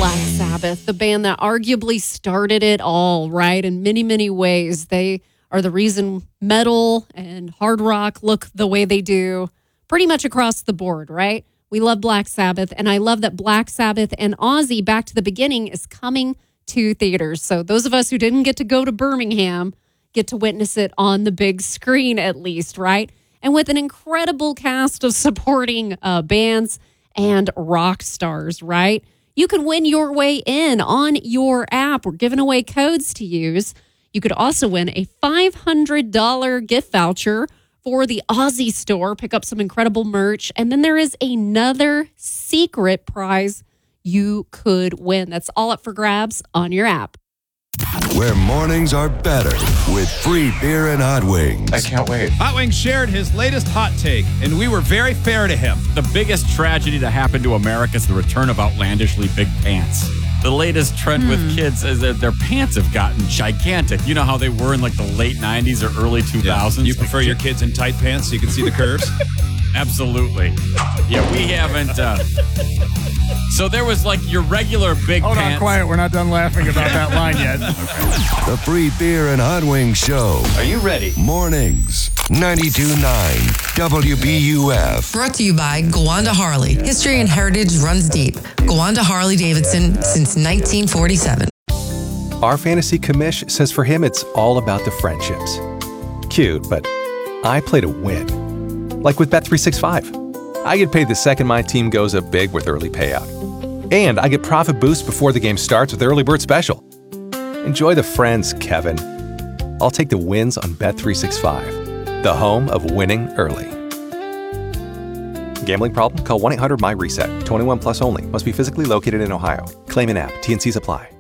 Black Sabbath, the band that arguably started it all, right? In many, many ways. They are the reason metal and hard rock look the way they do pretty much across the board, right? We love Black Sabbath, and I love that Black Sabbath and Ozzy, Back to the Beginning, is coming to theaters. So those of us who didn't get to go to Birmingham get to witness it on the big screen at least, right? And with an incredible cast of supporting bands and rock stars, right? You can win your way in on your app. We're giving away codes to use. You could also win a $500 gift voucher for the Ozzy store. Pick up some incredible merch. And then there is another secret prize you could win. That's all up for grabs on your app. Where mornings are better with free beer and hot wings. I can't wait. Hot Wings shared his latest hot take, and we were very fair to him. The biggest tragedy to happen to America is the return of outlandishly big pants. The latest trend with kids is that their pants have gotten gigantic. You know how they were in like the late 90s or early 2000s? Yeah. You prefer your kids in tight pants so you can see the curves? Absolutely. Yeah, we haven't. So there was like your regular big Hold pants. on, quiet. We're not done laughing about that line yet. The free beer and hot wings show. Are you ready? Mornings, 92.9 WBUF. Brought to you by Gowanda Harley. History and heritage runs deep. Gowanda Harley Davidson since 1947. Our fantasy commish says for him it's all about the friendships. Cute, but I play to win. Like with Bet365. I get paid the second my team goes up big with early payout. And I get profit boost before the game starts with Early Bird Special. Enjoy the friends, Kevin. I'll take the wins on Bet365, the home of winning early. Gambling problem? Call 1-800-MY-RESET. 21 plus only. Must be physically located in Ohio. Claim in app. T&Cs apply.